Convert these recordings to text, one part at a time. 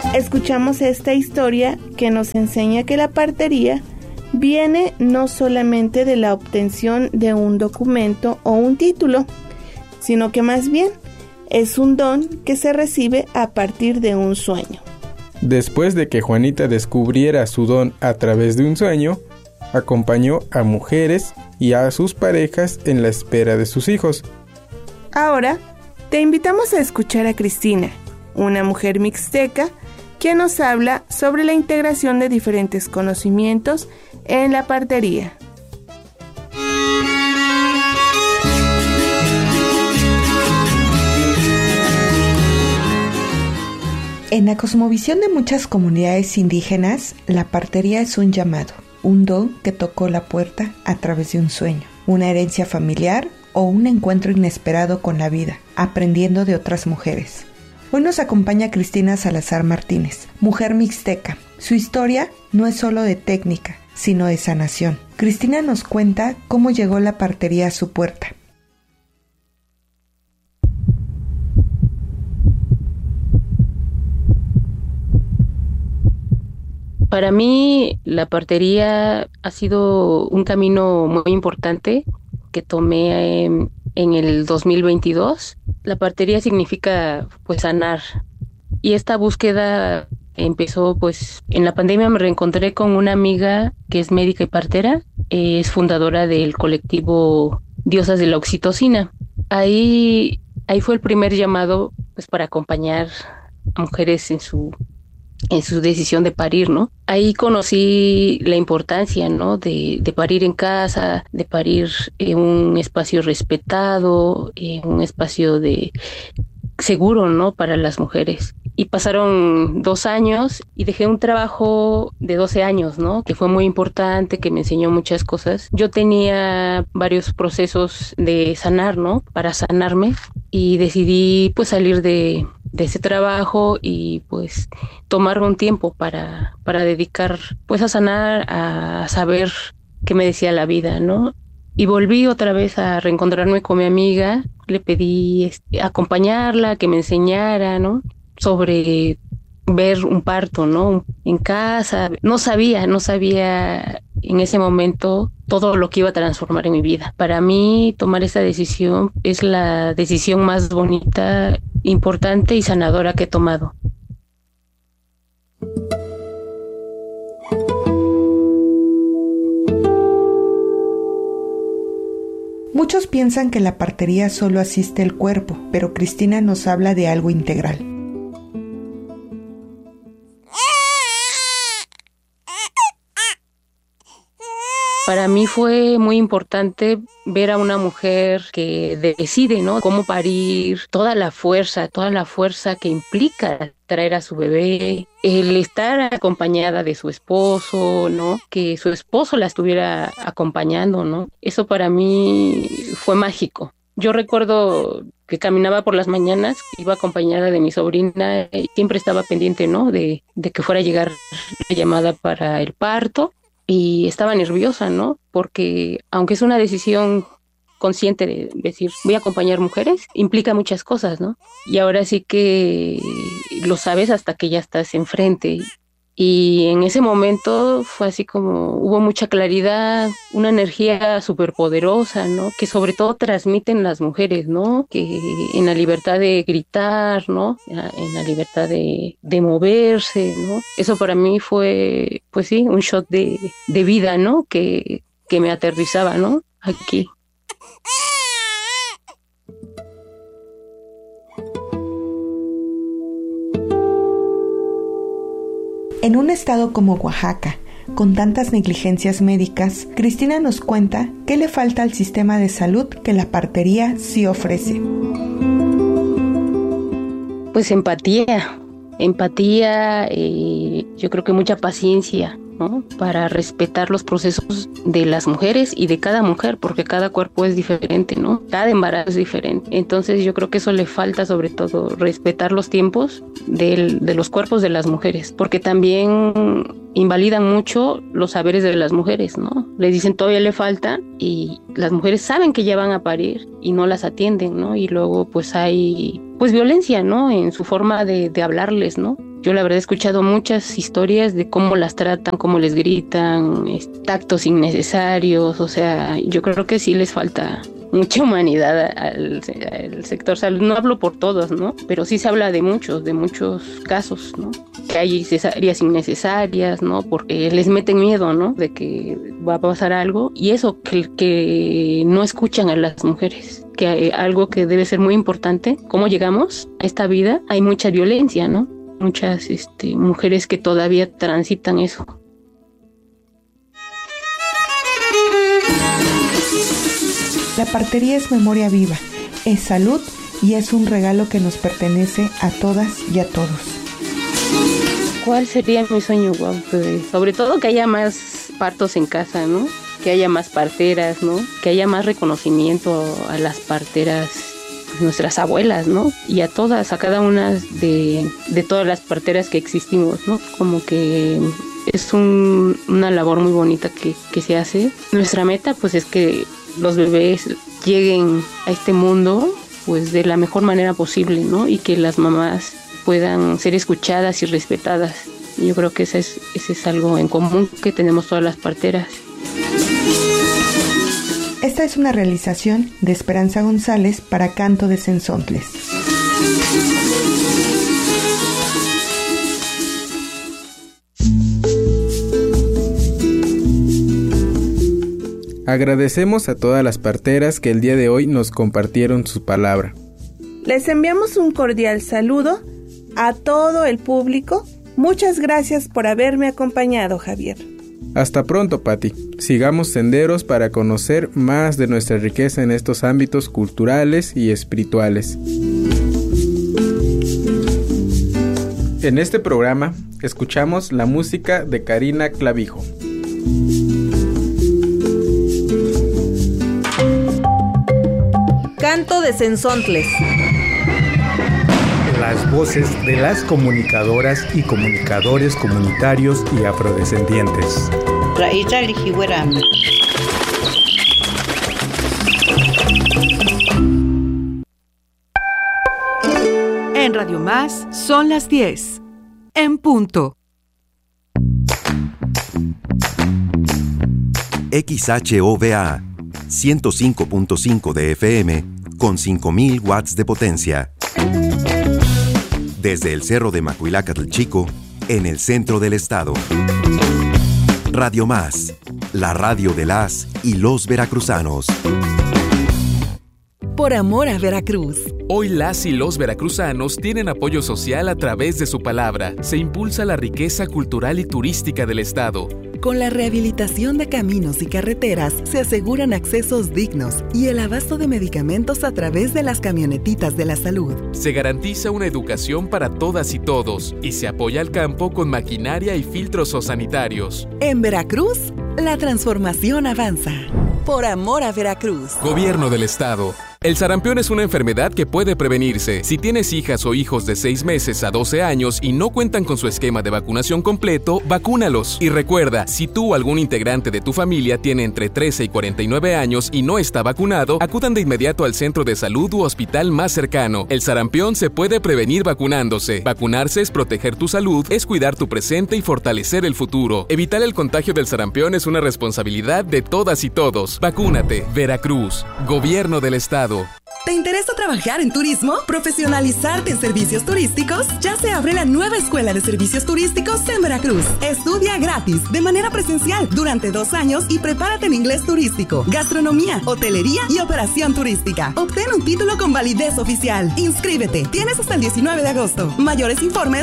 Escuchamos esta historia que nos enseña que la partería viene no solamente de la obtención de un documento o un título, sino que más bien es un don que se recibe a partir de un sueño. Después de que Juanita descubriera su don a través de un sueño, acompañó a mujeres y a sus parejas en la espera de sus hijos. Ahora, te invitamos a escuchar a Cristina, una mujer mixteca, que nos habla sobre la integración de diferentes conocimientos en la partería. En la cosmovisión de muchas comunidades indígenas, la partería es un llamado, un don que tocó la puerta a través de un sueño, una herencia familiar o un encuentro inesperado con la vida, aprendiendo de otras mujeres. Hoy nos acompaña Cristina Salazar Martínez, mujer mixteca. Su historia no es solo de técnica, sino de sanación. Cristina nos cuenta cómo llegó la partería a su puerta. Para mí, la partería ha sido un camino muy importante que tomé en el 2022. La partería significa, pues, sanar. Y esta búsqueda empezó, pues, en la pandemia. Me reencontré con una amiga que es médica y partera. Es fundadora del colectivo Diosas de la Oxitocina. Ahí fue el primer llamado, pues, para acompañar a mujeres en su decisión de parir, ¿no? Ahí conocí la importancia, ¿no? de parir en casa, de parir en un espacio respetado, en un espacio seguro, ¿no? Para las mujeres. Y pasaron 2 años y dejé un trabajo de 12 años, ¿no? Que fue muy importante, que me enseñó muchas cosas. Yo tenía varios procesos de sanar, ¿no? Para sanarme, y decidí, pues, salir de ese trabajo y, pues, tomar un tiempo para dedicar, pues, a sanar, a saber qué me decía la vida, ¿no? Y volví otra vez a reencontrarme con mi amiga. Le pedí acompañarla, que me enseñara, ¿no? Sobre ver un parto, ¿no? En casa. No sabía en ese momento todo lo que iba a transformar en mi vida. Para mí, tomar esa decisión es la decisión más bonita, importante y sanadora que he tomado. Muchos piensan que la partería solo asiste el cuerpo, pero Cristina nos habla de algo integral. Para mí fue muy importante ver a una mujer que decide, ¿no? Cómo parir, toda la fuerza que implica traer a su bebé, el estar acompañada de su esposo, ¿no? Que su esposo la estuviera acompañando, ¿no? Eso para mí fue mágico. Yo recuerdo que caminaba por las mañanas, iba acompañada de mi sobrina y siempre estaba pendiente, ¿no? De que fuera a llegar la llamada para el parto. Y estaba nerviosa, ¿no? Porque aunque es una decisión consciente de decir, voy a acompañar mujeres, implica muchas cosas, ¿no? Y ahora sí que lo sabes hasta que ya estás enfrente. Y en ese momento fue así como, hubo mucha claridad, una energía súper poderosa, ¿no? Que sobre todo transmiten las mujeres, ¿no? Que en la libertad de gritar, ¿no? En la libertad de moverse, ¿no? Eso para mí fue, pues sí, un shot de vida, ¿no? Que me aterrizaba, ¿no? Aquí. En un estado como Oaxaca, con tantas negligencias médicas, Cristina nos cuenta qué le falta al sistema de salud que la partería sí ofrece. Pues empatía, yo creo que mucha paciencia, ¿no? Para respetar los procesos de las mujeres y de cada mujer, porque cada cuerpo es diferente, ¿no? Cada embarazo es diferente. Entonces yo creo que eso le falta, sobre todo, respetar los tiempos de los cuerpos de las mujeres, porque también invalidan mucho los saberes de las mujeres, ¿no? Les dicen todavía le falta y las mujeres saben que ya van a parir y no las atienden, ¿no? Y luego pues hay pues violencia, ¿no? En su forma de hablarles, ¿no? Yo la verdad he escuchado muchas historias de cómo las tratan, cómo les gritan, tactos innecesarios, o sea, yo creo que sí les falta mucha humanidad al sector salud. No hablo por todos, ¿no? Pero sí se habla de muchos casos, ¿no? Que hay cesáreas innecesarias, ¿no? Porque les meten miedo, ¿no? De que va a pasar algo. Y eso, que no escuchan a las mujeres. Que hay algo que debe ser muy importante. ¿Cómo llegamos a esta vida? Hay mucha violencia, ¿no? Muchas mujeres que todavía transitan eso. La partería es memoria viva, es salud y es un regalo que nos pertenece a todas y a todos. ¿Cuál sería mi sueño? Wow, pues, sobre todo que haya más partos en casa, ¿no? Que haya más parteras, ¿no? Que haya más reconocimiento a las parteras, pues, nuestras abuelas, ¿no? Y a todas, a cada una de todas las parteras que existimos, ¿no? Como que es una labor muy bonita que se hace. Nuestra meta, pues, es que los bebés lleguen a este mundo pues de la mejor manera posible, ¿no? Y que las mamás puedan ser escuchadas y respetadas. Yo creo que ese es algo en común que tenemos todas las parteras. Esta es una realización de Esperanza González para Canto de Cenzontles. Agradecemos a todas las parteras que el día de hoy nos compartieron su palabra. Les enviamos un cordial saludo a todo el público. Muchas gracias por haberme acompañado, Javier. Hasta pronto, Pati. Sigamos senderos para conocer más de nuestra riqueza en estos ámbitos culturales y espirituales. En este programa escuchamos la música de Karina Clavijo. Canto de Cenzontles. Las voces de las comunicadoras y comunicadores comunitarios y afrodescendientes. En Radio Más son las 10. En punto. XHOVA 105.5 de FM con 5.000 watts de potencia. Desde el Cerro de Macuilácatl Chico, en el centro del estado. Radio Más, la radio de las y los veracruzanos. Por amor a Veracruz. Hoy las y los veracruzanos tienen apoyo social a través de su palabra. Se impulsa la riqueza cultural y turística del estado. Con la rehabilitación de caminos y carreteras se aseguran accesos dignos y el abasto de medicamentos a través de las camionetitas de la salud. Se garantiza una educación para todas y todos y se apoya al campo con maquinaria y filtros sanitarios. En Veracruz, la transformación avanza. Por amor a Veracruz. Gobierno del estado. El sarampión es una enfermedad que puede prevenirse. Si tienes hijas o hijos de 6 meses a 12 años y no cuentan con su esquema de vacunación completo, vacúnalos. Y recuerda, si tú o algún integrante de tu familia tiene entre 13 y 49 años y no está vacunado, acudan de inmediato al centro de salud u hospital más cercano. El sarampión se puede prevenir vacunándose. Vacunarse es proteger tu salud, es cuidar tu presente y fortalecer el futuro. Evitar el contagio del sarampión es una responsabilidad de todas y todos. Vacúnate. Veracruz. Gobierno del estado. ¿Te interesa trabajar en turismo? ¿Profesionalizarte en servicios turísticos? Ya se abre la nueva Escuela de Servicios Turísticos en Veracruz. Estudia gratis, de manera presencial, durante 2 años y prepárate en inglés turístico, gastronomía, hotelería y operación turística. Obtén un título con validez oficial. Inscríbete. Tienes hasta el 19 de agosto. Mayores informes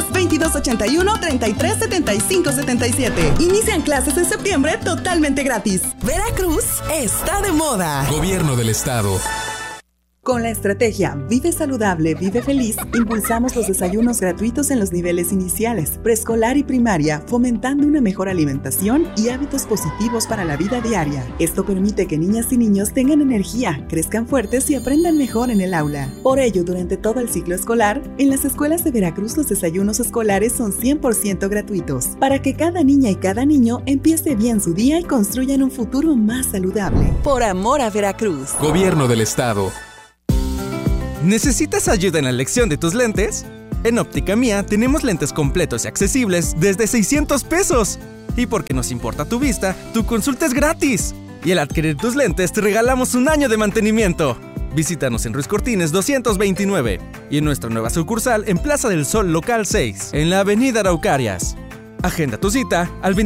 2281-337577. Inician clases en septiembre totalmente gratis. Veracruz está de moda. Gobierno del estado. Con la estrategia Vive Saludable, Vive Feliz, impulsamos los desayunos gratuitos en los niveles iniciales, preescolar y primaria, fomentando una mejor alimentación y hábitos positivos para la vida diaria. Esto permite que niñas y niños tengan energía, crezcan fuertes y aprendan mejor en el aula. Por ello, durante todo el ciclo escolar, en las escuelas de Veracruz los desayunos escolares son 100% gratuitos, para que cada niña y cada niño empiece bien su día y construyan un futuro más saludable. Por amor a Veracruz. Gobierno del estado. ¿Necesitas ayuda en la elección de tus lentes? En Óptica Mía tenemos lentes completos y accesibles desde 600 pesos. Y porque nos importa tu vista, tu consulta es gratis. Y al adquirir tus lentes te regalamos un año de mantenimiento. Visítanos en Ruiz Cortines 229 y en nuestra nueva sucursal en Plaza del Sol Local 6, en la Avenida Araucarias. Agenda tu cita al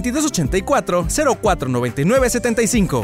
2284-049975.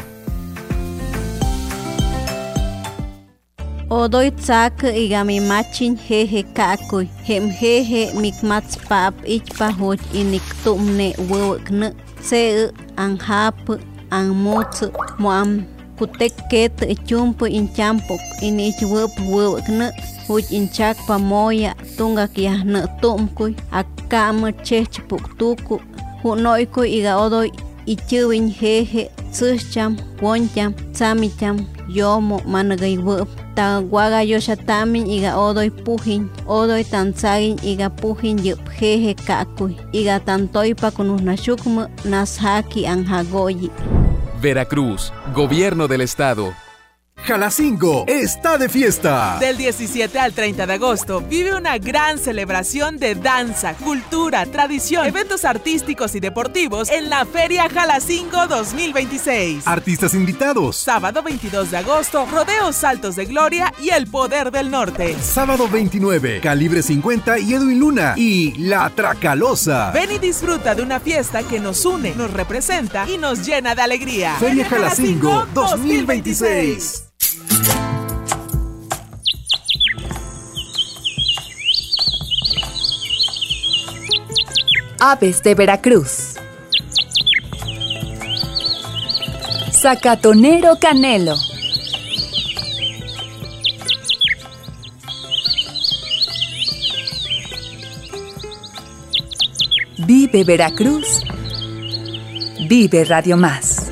Odoy tsak igami machin jeje kakuy hem jeje mikmats pap ichpa hoj inik tumne wewkne se anhap anmuts moam kutek ket chumpu inchampok inich wewkne hoj inchak pamoya tunga kiahne tumkuy akam chechpuk tuku hunoykuy iga odoy ichuwin jeje tsucham woncham samicham yomo managay web tawaga yoshatamin iga odoy pujin odoy tansagin iga pujin yup jeje kakuy iga tantoypa kunusnashukmu nashaki anjagoyi. Veracruz, Gobierno del Estado. Jalacingo está de fiesta. Del 17 al 30 de agosto vive una gran celebración de danza, cultura, tradición, eventos artísticos y deportivos en la Feria Jalacingo 2026. Artistas invitados. Sábado 22 de agosto, Rodeos Saltos de Gloria y El Poder del Norte. Sábado 29, Calibre 50 y Edwin Luna y La Tracalosa. Ven y disfruta de una fiesta que nos une, nos representa y nos llena de alegría. Feria Jalacingo 2026. Aves de Veracruz. Zacatonero Canelo. Vive Veracruz. Vive Radio Más.